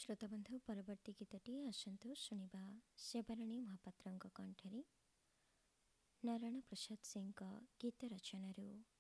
श्रोताबंधु परवर्ती गीतटी आसतु शुणा सेवाराणी महापात्र कंठरी नारायण प्रसाद सिंह गीत रचन।